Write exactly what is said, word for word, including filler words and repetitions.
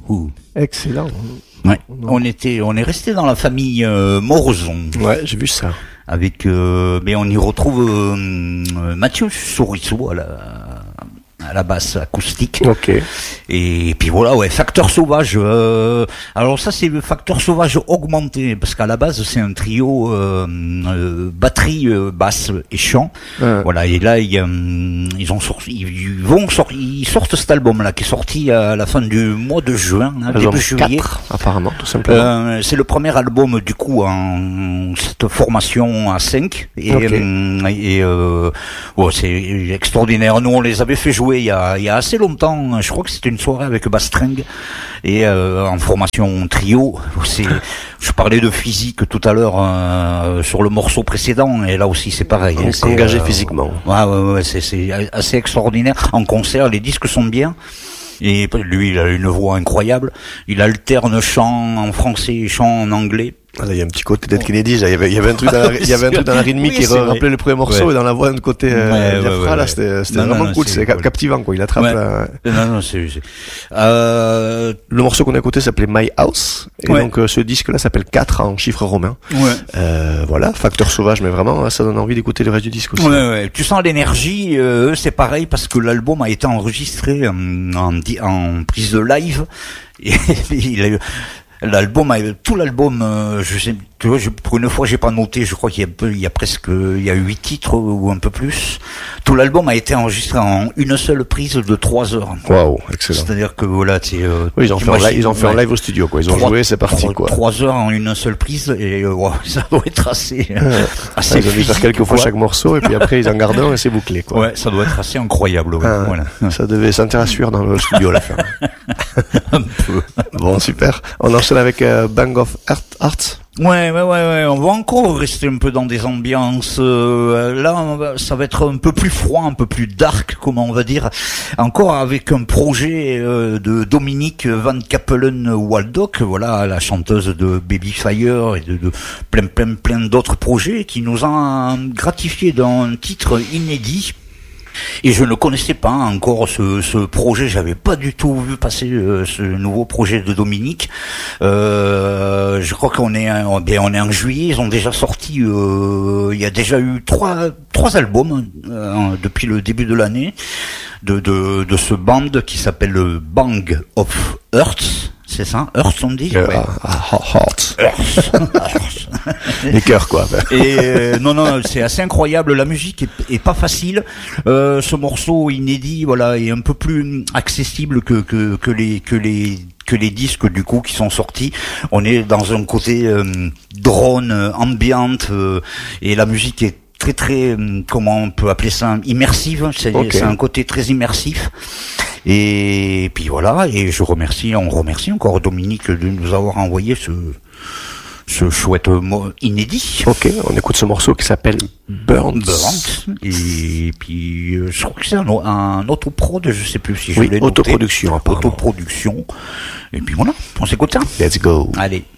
Ouh. Excellent. Ouais. On était, on est resté dans la famille euh, Morozon. Ouais, j'ai vu ça. Avec, euh, mais on y retrouve euh, Mathieu Souriceau à la, à la basse acoustique. Ok. Et puis voilà, ouais, Facteur Sauvage. Euh, alors ça, c'est le Facteur Sauvage augmenté, parce qu'à la base, c'est un trio euh, euh, batterie, euh, basse et chant. Ouais. Voilà. Et là, il y a, ils ont sorti, ils vont sortir, ils sortent cet album-là, qui est sorti à la fin du mois de juin, hein, début juillet. quatre, apparemment, tout simplement. Euh, c'est le premier album du coup en cette formation à cinq. Et, okay. euh, et euh, ouais, c'est extraordinaire. Nous, on les avait fait jouer il y a, il y a assez longtemps. Je crois que c'était une soirée avec Bastring et euh, en formation trio. C'est, je parlais de physique tout à l'heure euh, sur le morceau précédent, et là aussi c'est pareil. Hein, c'est engagé euh, physiquement. Ouais, ouais, ouais, c'est, c'est assez extraordinaire. En concert, les disques sont bien. Et lui, il a une voix incroyable. Il alterne chant en français et chant en anglais. Ah, là, il y a un petit côté Dead Kennedy. Il y avait, il y avait un truc dans la, il y avait un truc dans la rythmique oui, qui rappelait le premier morceau, ouais. Et dans la voix de côté euh, ouais, ouais, ouais, là, ouais. c'était, c'était non, vraiment non, cool. C'est, c'est captivant, quoi. Il attrape. Ouais. La... Non, non, c'est. c'est... Euh... Le morceau qu'on a écouté s'appelait My House, et ouais. donc euh, ce disque-là s'appelle quatre en chiffres romains. Ouais. Euh, voilà, Facteur Sauvage, mais vraiment, ça donne envie d'écouter le reste du disque aussi. Ouais, ouais. Tu sens l'énergie. Euh, c'est pareil parce que l'album a été enregistré en, en, en prise de live. Et il a eu. L'album, tout l'album, euh, je sais, tu vois, je, pour une fois, j'ai pas noté. Je crois qu'il y a, il y a presque, il y a huit titres ou un peu plus. Tout l'album a été enregistré en une seule prise de trois heures. Waouh, excellent. C'est-à-dire que voilà, c'est. Euh, oui, ils ont fait, en live, ils ont fait ouais. en live au studio, quoi. Ils ont trois, joué, c'est parti, trois, quoi. Trois heures en une seule prise, et euh, wow, ça doit être assez. Euh, assez ouais, ils ont dû faire quelques fois chaque morceau, et puis après ils en gardent un et c'est bouclé, quoi. Ouais, ça doit être assez incroyable. Ouais. Ah, voilà. Ça devait sentir à sueur dans le studio à la fin. Un peu. Bon, super. On enchaîne avec euh, Bang of Hearts. Ouais, ouais, ouais, ouais. On va encore rester un peu dans des ambiances. Euh, là, ça va être un peu plus froid, un peu plus dark, comment on va dire. Encore avec un projet euh, de Dominique Van Capellen-Waldock, voilà, la chanteuse de Baby Fire et de, de plein, plein, plein d'autres projets, qui nous a gratifié d'un titre inédit. Et je ne connaissais pas encore ce, ce projet, j'avais pas du tout vu passer euh, ce nouveau projet de Dominique. Euh, je crois qu'on est, on est en juillet, ils ont déjà sorti, euh, il y a déjà eu trois, trois albums euh, depuis le début de l'année de, de, de ce band qui s'appelle le Bang of Hearts. C'est ça, Earth on dit. Euh, ouais. Heart. Earth. Les cœurs, quoi. Et euh, non, non, c'est assez incroyable. La musique est, est pas facile. Euh, ce morceau inédit, voilà, est un peu plus accessible que que que les que les que les disques du coup qui sont sortis. On est dans un côté euh, drone, euh, ambiante, euh, et la musique est très très, comment on peut appeler ça, immersive. C'est, okay. c'est un côté très immersif. Et puis voilà, et je remercie, on remercie encore Dominique de nous avoir envoyé ce, ce chouette mot inédit. Ok, on écoute ce morceau qui s'appelle Burns. Burns. Et puis, euh, je crois que c'est un, un autoprod, je sais plus si je oui, l'ai noté. autoproduction, apparemment. Autoproduction. Et puis voilà, on s'écoute ça. Let's go. Allez.